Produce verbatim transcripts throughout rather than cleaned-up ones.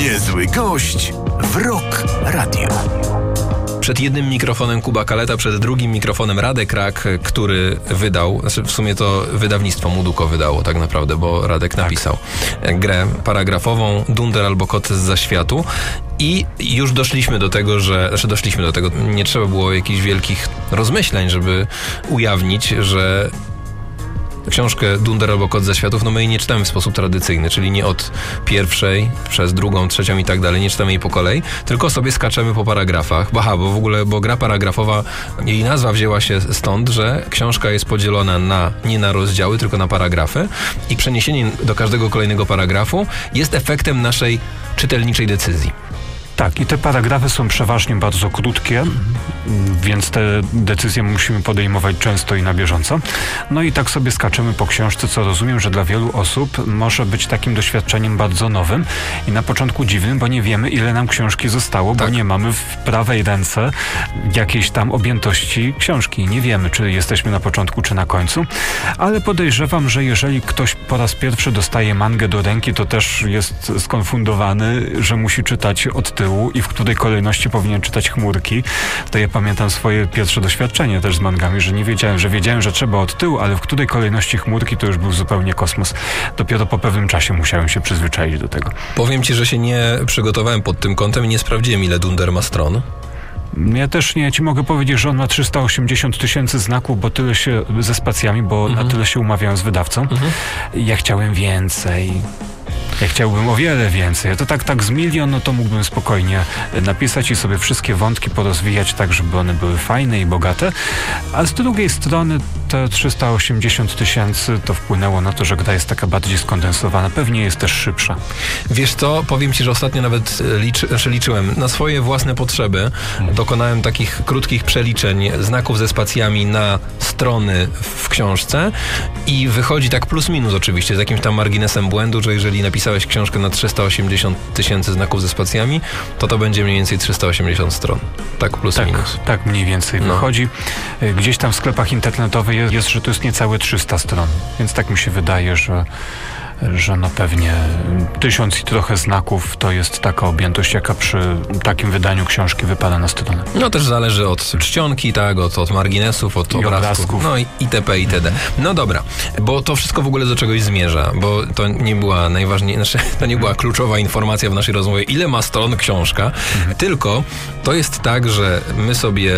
Niezły gość w Rock Radio. Przed jednym mikrofonem Kuba Kaleta, przed drugim mikrofonem Radek Rak, który wydał, znaczy w sumie to wydawnictwo Muduko wydało tak naprawdę, bo Radek napisał tak. grę paragrafową Dunder albo Kot z zaświatu i już doszliśmy do tego, że, znaczy doszliśmy do tego, nie trzeba było jakichś wielkich rozmyśleń, żeby ujawnić, że książkę Dunder albo Kot z zaświatów, no my jej nie czytamy w sposób tradycyjny, czyli nie od pierwszej, przez drugą, trzecią i tak dalej, nie czytamy jej po kolei, tylko sobie skaczemy po paragrafach. Aha, bo w ogóle, bo gra paragrafowa, jej nazwa wzięła się stąd, że książka jest podzielona na, nie na rozdziały, tylko na paragrafy i przeniesienie do każdego kolejnego paragrafu jest efektem naszej czytelniczej decyzji. Tak, i te paragrafy są przeważnie bardzo krótkie, więc te decyzje musimy podejmować często i na bieżąco. No i tak sobie skaczemy po książce, co rozumiem, że dla wielu osób może być takim doświadczeniem bardzo nowym i na początku dziwnym, bo nie wiemy, ile nam książki zostało, tak. bo nie mamy w prawej ręce jakiejś tam objętości książki. Nie wiemy, czy jesteśmy na początku, czy na końcu, ale podejrzewam, że jeżeli ktoś po raz pierwszy dostaje mangę do ręki, to też jest skonfundowany, że musi czytać od tyłu i w której kolejności powinien czytać chmurki. To ja pamiętam swoje pierwsze doświadczenie też z mangami, że nie wiedziałem, że wiedziałem, że trzeba od tyłu, ale w której kolejności chmurki to już był zupełnie kosmos. Dopiero po pewnym czasie musiałem się przyzwyczaić do tego. Powiem ci, że się nie przygotowałem pod tym kątem i nie sprawdziłem, ile Dunder ma stron. Ja też nie, ci mogę powiedzieć, że on ma trzysta osiemdziesiąt tysięcy znaków, bo tyle się, ze spacjami, bo mhm. na tyle się umawiałem z wydawcą. Mhm. Ja chciałem więcej. Ja chciałbym o wiele więcej. To tak, tak z milion, no to mógłbym spokojnie napisać i sobie wszystkie wątki porozwijać tak, żeby one były fajne i bogate. A z drugiej strony te trzysta osiemdziesiąt tysięcy to wpłynęło na to, że gra jest taka bardziej skondensowana. Pewnie jest też szybsza. Wiesz co, powiem ci, że ostatnio nawet liczy, znaczy liczyłem na swoje własne potrzeby. Hmm. Dokonałem takich krótkich przeliczeń znaków ze spacjami na strony w książce i wychodzi tak plus minus oczywiście, z jakimś tam marginesem błędu, że jeżeli napisałeś książkę na trzysta osiemdziesiąt tysięcy znaków ze spacjami, to to będzie mniej więcej trzysta osiemdziesiąt stron. Tak plus tak, minus. Tak mniej więcej no. wychodzi. Gdzieś tam w sklepach internetowych jest, jest, że to jest niecałe trzysta stron. Więc tak mi się wydaje, że że no pewnie tysiąc i trochę znaków to jest taka objętość, jaka przy takim wydaniu książki wypada na stronę. No też zależy od czcionki, tak, od, od marginesów, od obrazków, obrazków, no i itp. itd. No dobra, bo to wszystko w ogóle do czegoś zmierza, bo to nie była najważniejsza, znaczy, to nie była kluczowa informacja w naszej rozmowie, ile ma stron książka, mhm. tylko to jest tak, że my sobie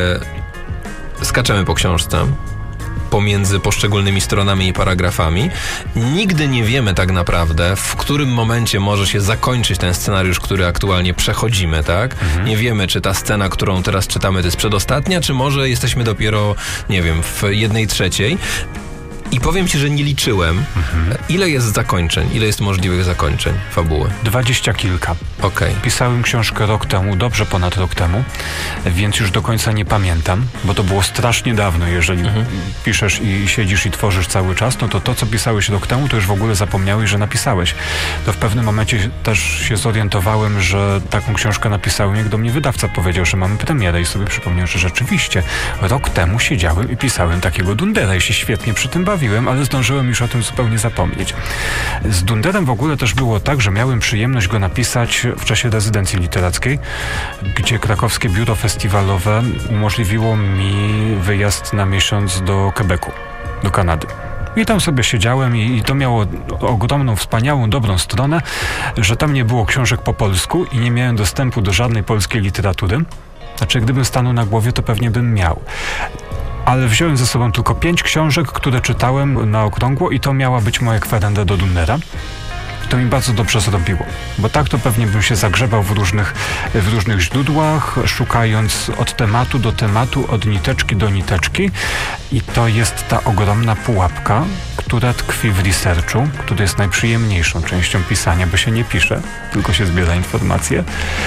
skaczemy po książce pomiędzy poszczególnymi stronami i paragrafami. Nigdy nie wiemy tak naprawdę, w którym momencie może się zakończyć ten scenariusz, który aktualnie przechodzimy, tak? Mhm. Nie wiemy, czy ta scena, którą teraz czytamy, to jest przedostatnia, czy może jesteśmy dopiero, nie wiem, w jednej trzeciej. I powiem ci, że nie liczyłem, mhm. ile jest zakończeń, ile jest możliwych zakończeń fabuły. Dwadzieścia kilka. Okej. Okay. Pisałem książkę rok temu, dobrze ponad rok temu, więc już do końca nie pamiętam, bo to było strasznie dawno. Jeżeli mhm. piszesz i siedzisz i tworzysz cały czas, no to to, co pisałeś rok temu, to już w ogóle zapomniałeś, że napisałeś. To w pewnym momencie też się zorientowałem, że taką książkę napisałem, jak do mnie wydawca powiedział, że mamy premierę i sobie przypomniałem, że rzeczywiście rok temu siedziałem i pisałem takiego Dundera i się świetnie przy tym bawiłem. Ale zdążyłem już o tym zupełnie zapomnieć. Z Dunderem w ogóle też było tak, że miałem przyjemność go napisać w czasie rezydencji literackiej, gdzie krakowskie biuro festiwalowe umożliwiło mi wyjazd na miesiąc do Quebecu, do Kanady. I tam sobie siedziałem i, i to miało ogromną, wspaniałą, dobrą stronę, że tam nie było książek po polsku i nie miałem dostępu do żadnej polskiej literatury. Znaczy, gdybym stanął na głowie, to pewnie bym miał. Ale wziąłem ze sobą tylko pięć książek, które czytałem na okrągło i to miała być moja kwerenda do Dundera. To mi bardzo dobrze zrobiło, bo tak to pewnie bym się zagrzebał w różnych, w różnych źródłach, szukając od tematu do tematu, od niteczki do niteczki i to jest ta ogromna pułapka, która tkwi w researchu, który jest najprzyjemniejszą częścią pisania, bo się nie pisze, tylko się zbiera informacje,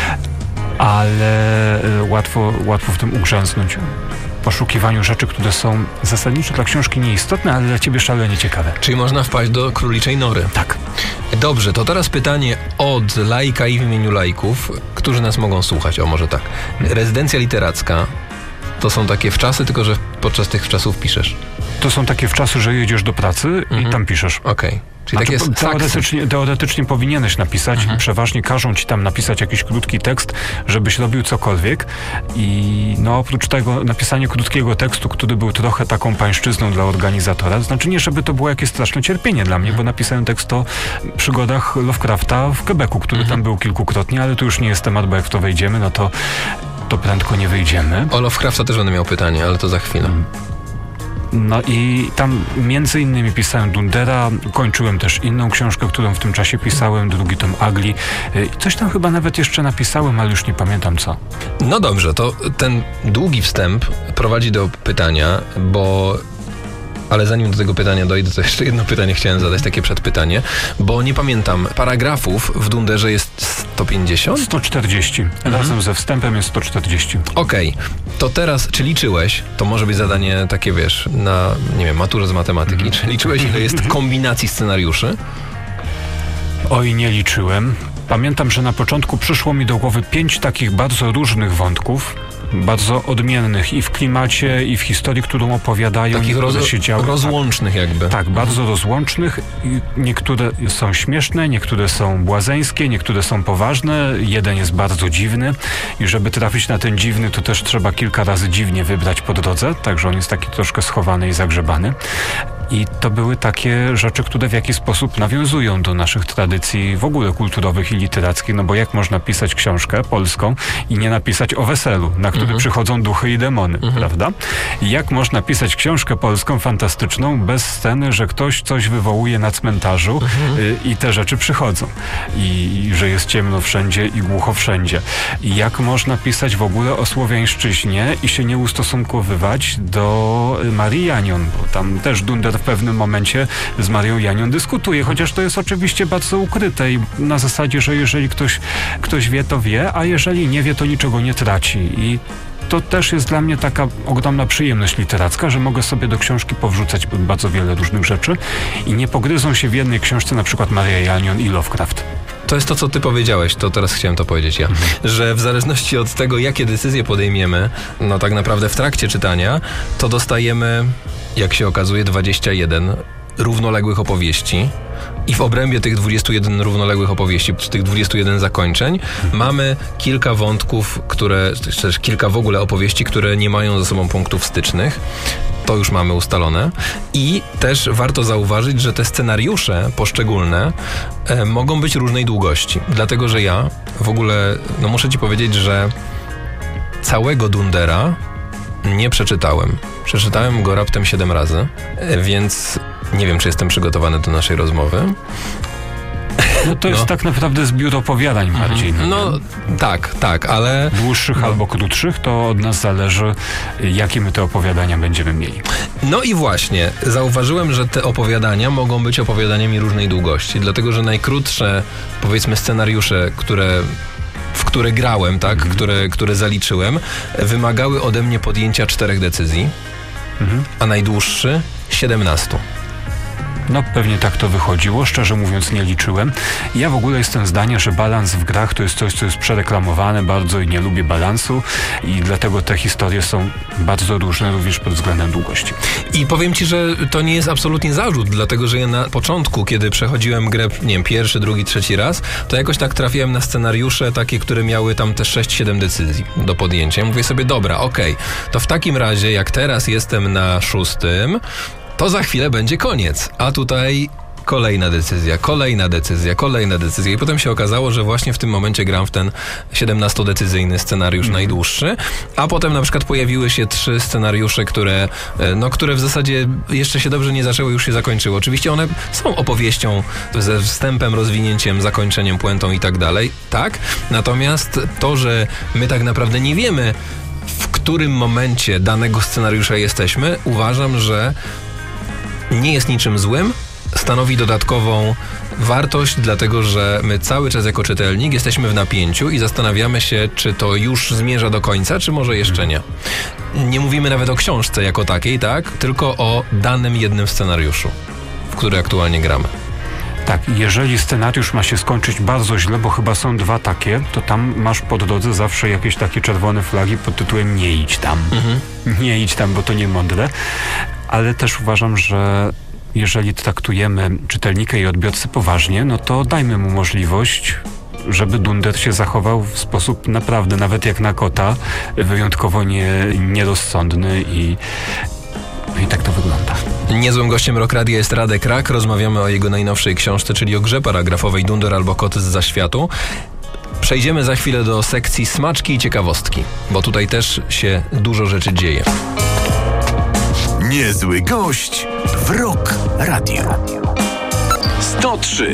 ale łatwo, łatwo w tym ugrzęznąć. Poszukiwaniu rzeczy, które są zasadniczo dla książki nieistotne, ale dla ciebie szalenie ciekawe. Czyli można wpaść do króliczej nory. Tak. Dobrze, to teraz pytanie od laika i w imieniu laików, którzy nas mogą słuchać. O, może tak. Rezydencja literacka to są takie wczasy, tylko że podczas tych wczasów piszesz. To są takie wczasy, że jedziesz do pracy mhm. i tam piszesz. Okej. Okay. Czyli Znaczy, takie teoretycznie, teoretycznie powinieneś napisać, mhm. przeważnie każą ci tam napisać jakiś krótki tekst, żebyś robił cokolwiek i no oprócz tego napisanie krótkiego tekstu, który był trochę taką pańszczyzną dla organizatora, to znaczy nie, żeby to było jakieś straszne cierpienie dla mnie, mhm. bo napisałem tekst o przygodach Lovecrafta w Quebecu, który mhm. tam był kilkukrotnie, ale to już nie jest temat, bo jak w to wejdziemy, no to, to prędko nie wyjdziemy. O Lovecrafta też będę miał pytanie, ale to za chwilę. Mhm. No i tam między innymi pisałem Dundera, kończyłem też inną książkę, którą w tym czasie pisałem, drugi tom Agli. Coś tam chyba nawet jeszcze napisałem, ale już nie pamiętam co. No dobrze, to ten długi wstęp prowadzi do pytania, bo... Ale zanim do tego pytania dojdę, to jeszcze jedno pytanie chciałem zadać, takie przedpytanie, bo nie pamiętam, paragrafów w Dunderze jest sto pięćdziesiąt? sto czterdzieści. Mhm. Razem ze wstępem jest sto czterdzieści. Okej, okay. To teraz, czy liczyłeś, to może być zadanie takie, wiesz, na, nie wiem, maturze z matematyki, mhm. czy liczyłeś, ile jest kombinacji scenariuszy? Oj, nie liczyłem. Pamiętam, że na początku przyszło mi do głowy pięć takich bardzo różnych wątków, bardzo odmiennych i w klimacie, i w historii, którą opowiadają. Takich roz, się działy, rozłącznych tak, jakby. Tak, bardzo rozłącznych. Niektóre są śmieszne, niektóre są błazeńskie, niektóre są poważne. Jeden jest bardzo dziwny i żeby trafić na ten dziwny, to też trzeba kilka razy dziwnie wybrać po drodze, także on jest taki troszkę schowany i zagrzebany. I to były takie rzeczy, które w jakiś sposób nawiązują do naszych tradycji w ogóle kulturowych i literackich, no bo jak można pisać książkę polską i nie napisać o weselu, na który mhm. przychodzą duchy i demony, mhm. prawda? I jak można pisać książkę polską fantastyczną bez sceny, że ktoś coś wywołuje na cmentarzu mhm. y, i te rzeczy przychodzą. I, I że jest ciemno wszędzie i głucho wszędzie. I jak można pisać w ogóle o słowiańszczyźnie i się nie ustosunkowywać do Marii Janion, bo tam też Dunder w pewnym momencie z Marią Janion dyskutuje, chociaż to jest oczywiście bardzo ukryte i na zasadzie, że jeżeli ktoś, ktoś wie, to wie, a jeżeli nie wie, to niczego nie traci. I to też jest dla mnie taka ogromna przyjemność literacka, że mogę sobie do książki powrzucać bardzo wiele różnych rzeczy i nie pogryzą się w jednej książce na przykład Maria Janion i Lovecraft. To jest to, co ty powiedziałeś, to teraz chciałem to powiedzieć ja, mhm. że w zależności od tego, jakie decyzje podejmiemy, no tak naprawdę w trakcie czytania, to dostajemy, jak się okazuje, dwadzieścia jeden równoległych opowieści i w obrębie tych dwudziestu jeden równoległych opowieści, czy tych dwudziestu jeden zakończeń, mhm. mamy kilka wątków, które, czy też kilka w ogóle opowieści, które nie mają ze sobą punktów stycznych. To już mamy ustalone. I też warto zauważyć, że te scenariusze poszczególne e, mogą być różnej długości. Dlatego, że ja w ogóle, no muszę ci powiedzieć, że całego Dundera nie przeczytałem. Przeczytałem go raptem siedem razy, e, więc nie wiem, czy jestem przygotowany do naszej rozmowy. No to jest no. tak naprawdę zbiór opowiadań bardziej. No, no tak, tak, ale... Dłuższych no. albo krótszych, to od nas zależy, jakie my te opowiadania będziemy mieli. No i właśnie, zauważyłem, że te opowiadania mogą być opowiadaniami różnej długości, dlatego, że najkrótsze, powiedzmy, scenariusze, które... w które grałem, tak, mhm. które, które zaliczyłem, wymagały ode mnie podjęcia czterech decyzji, mhm. a najdłuższy siedemnastu. No pewnie tak to wychodziło, szczerze mówiąc nie liczyłem. Ja w ogóle jestem zdania, że balans w grach to jest coś, co jest przereklamowane bardzo i nie lubię balansu i dlatego te historie są bardzo różne również pod względem długości. I powiem ci, że to nie jest absolutnie zarzut, dlatego że ja na początku, kiedy przechodziłem grę, nie wiem, pierwszy, drugi, trzeci raz, to jakoś tak trafiłem na scenariusze takie, które miały tam te sześć siedem decyzji do podjęcia. Mówię sobie, dobra, okej, okay, to w takim razie, jak teraz jestem na szóstym, to za chwilę będzie koniec, a tutaj kolejna decyzja, kolejna decyzja, kolejna decyzja i potem się okazało, że właśnie w tym momencie gram w ten siedemnastodecyzyjny scenariusz mm. najdłuższy, a potem na przykład pojawiły się trzy scenariusze, które, no, które w zasadzie jeszcze się dobrze nie zaczęły, już się zakończyły. Oczywiście one są opowieścią ze wstępem, rozwinięciem, zakończeniem, puentą i tak dalej, tak? Natomiast to, że my tak naprawdę nie wiemy, w którym momencie danego scenariusza jesteśmy, uważam, że nie jest niczym złym, stanowi dodatkową wartość, dlatego że my cały czas jako czytelnik jesteśmy w napięciu i zastanawiamy się, czy to już zmierza do końca, czy może jeszcze nie. Nie mówimy nawet o książce jako takiej, tak? Tylko o danym jednym scenariuszu, w który aktualnie gramy. Tak, jeżeli scenariusz ma się skończyć bardzo źle, bo chyba są dwa takie, to tam masz po drodze zawsze jakieś takie czerwone flagi pod tytułem nie idź tam. Mhm. Nie idź tam, bo to nie mądre. Ale też uważam, że jeżeli traktujemy czytelnika i odbiorcę poważnie, no to dajmy mu możliwość, żeby Dunder się zachował w sposób naprawdę, nawet jak na kota, wyjątkowo nie, nierozsądny i, i tak to wygląda. Niezłym gościem Rock Radia jest Radek Rak. Rozmawiamy o jego najnowszej książce, czyli o grze paragrafowej Dunder albo Kot z zaświatu. Przejdziemy za chwilę do sekcji smaczki i ciekawostki, bo tutaj też się dużo rzeczy dzieje. Niezły gość w Rock Radio. sto trzy